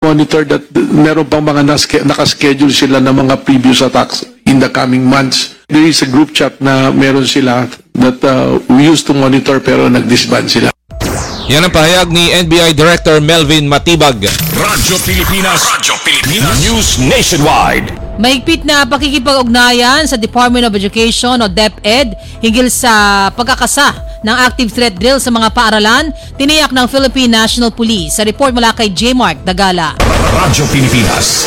monitor that meron pang mga nakaschedule sila ng mga previous attacks in the coming months. There is a group chat na meron sila that we used to monitor pero nag-disband sila. Yan ang pahayag ni NBI Director Melvin Matibag. Radyo Pilipinas News Nationwide. Mahigpit na pakikipag-ugnayan sa Department of Education o DepEd hinggil sa pagkakasa ng active threat drill sa mga paaralan, tiniyak ng Philippine National Police. Sa report mula kay J. Mark Dagala. Radyo Pilipinas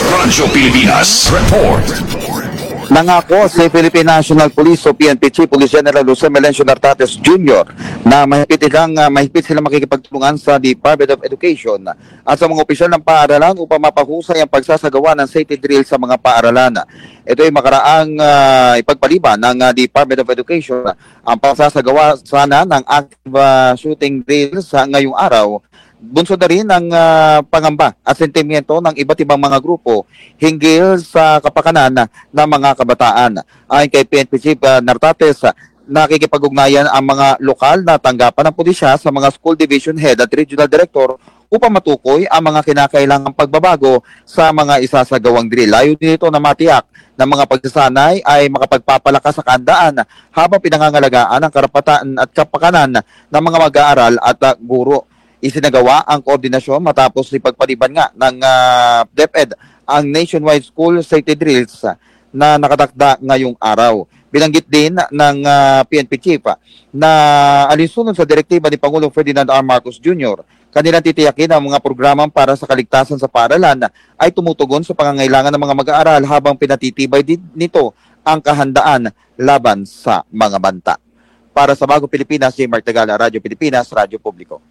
Report. Nangako si Philippine National Police o PNP Chief Police General Jose Melencio Nartates Jr. na mahigpit silang makikipagtulungan sa Department of Education at sa mga opisyal ng paaralan upang mapahusay ang pagsasagawa ng safety drill sa mga paaralan. Ito ay makaraang ipagpaliban ng Department of Education ang pagsasagawa sana ng active shooting drill sa ngayong araw. Bunsod na rin ang pangamba at sentimiento ng iba't ibang mga grupo hinggil sa kapakanan ng mga kabataan. Ayon kay PNP Chief Nartates, nakikipag-ugnayan ang mga lokal na tanggapan ng pulisya sa mga school division head at regional director upang matukoy ang mga kinakailangang pagbabago sa mga isasagawang drill. Layo din ito na matiyak na mga pagsasanay ay makapagpapalakas sa kahandaan habang pinangangalagaan ang karapatan at kapakanan ng mga mag-aaral at guro. Isinagawa ang koordinasyon matapos ipagpaliban nga ng DepEd ang nationwide school safety drills na nakatakda ngayong araw. Binanggit din ng PNP Chief na alinsunod sa direktiba ni Pangulong Ferdinand R. Marcos Jr., kanilang titiyakin ang mga programang para sa kaligtasan sa paaralan ay tumutugon sa pangangailangan ng mga mag-aaral habang pinatitibay din nito ang kahandaan laban sa mga banta. Para sa Bagong Pilipinas, J. Mark Tagala, Radyo Pilipinas, Radyo Publiko.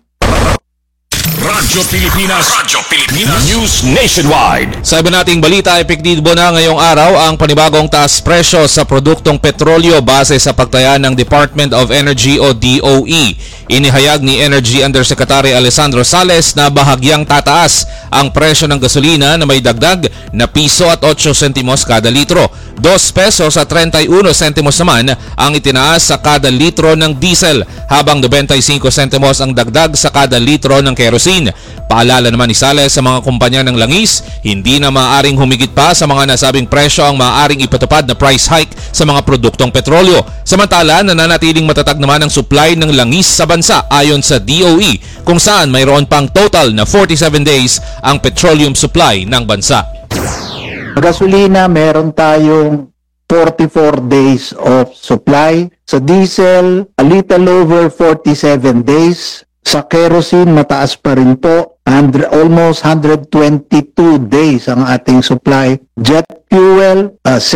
Radyo Pilipinas News Nationwide. Sa iba nating balita, epektibo na ngayong araw ang panibagong taas presyo sa produktong petrolyo base sa pagtaya ng Department of Energy o DOE. Inihayag ni Energy Undersecretary Alessandro Sales na bahagyang tataas ang presyo ng gasolina na may dagdag na piso at 8 sentimos kada litro. 2 pesos at 31 sentimos naman ang itinaas sa kada litro ng diesel, habang 95 sentimos ang dagdag sa kada litro ng kerosene. Paalala naman ni Sales sa mga kumpanya ng langis, hindi na maaaring humigit pa sa mga nasabing presyo ang maaaring ipatupad na price hike sa mga produktong petrolyo. Samantala, nananatiling matatag naman ang supply ng langis sa bansa ayon sa DOE, kung saan mayroon pang total na 47 days ang petroleum supply ng bansa. Gasolina, meron tayong 44 days of supply. Sa diesel, a little over 47 days. Sa kerosene, mataas pa rin po. Almost 122 days ang ating supply. Jet fuel,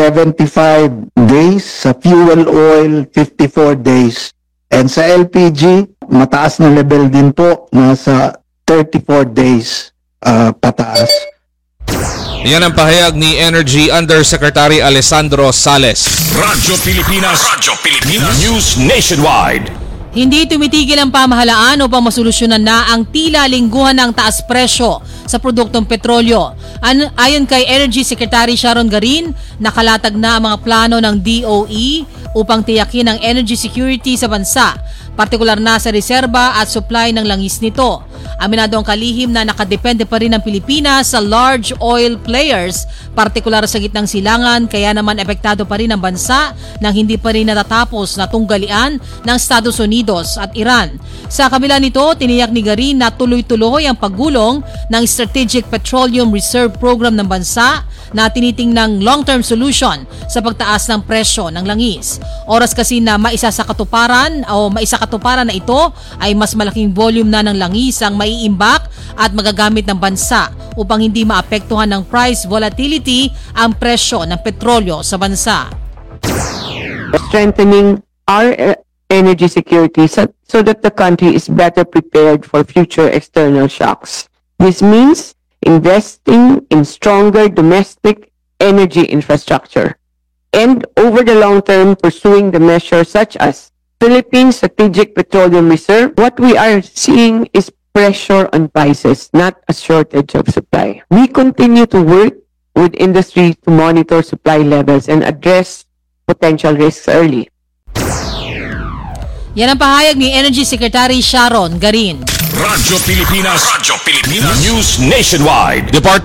75 days. Sa fuel oil, 54 days. And sa LPG, mataas na level din po. Nasa 34 days pataas. Yan ang pahayag ni Energy Undersecretary Alessandro Sales. Radyo Pilipinas News Nationwide. Hindi tumitigil ang pamahalaan upang masolusyonan na ang tila lingguhan ng taas presyo sa produktong petrolyo. Ayon kay Energy Secretary Sharon Garin, nakalatag na ang mga plano ng DOE upang tiyakin ang energy security sa bansa, partikular na sa reserba at supply ng langis nito. Aminado ang kalihim na nakadepende pa rin ang Pilipinas sa large oil players, partikular sa gitnang silangan, kaya naman epektado pa rin ang bansa nang hindi pa rin natatapos na tunggalian ng Estados Unidos at Iran. Sa kabila nito, tiniyak ni Garin na tuloy-tuloy ang paggulong ng Strategic Petroleum Reserve Program ng bansa na tinitingnang long-term solution sa pagtaas ng presyo ng langis. Oras kasi na maisakatuparan na ito ay mas malaking volume na ng langis ang maiimbak at magagamit ng bansa upang hindi maapektuhan ng price volatility ang presyo ng petrolyo sa bansa. Strengthening our energy security so that the country is better prepared for future external shocks. This means investing in stronger domestic energy infrastructure and over the long term pursuing the measures such as Philippine Strategic Petroleum Reserve. What we are seeing is pressure on prices, not a shortage of supply. We continue to work with industry to monitor supply levels and address potential risks early. Yan ang pahayag ni Energy Secretary Sharon Garin. Radyo Pilipinas News Nationwide.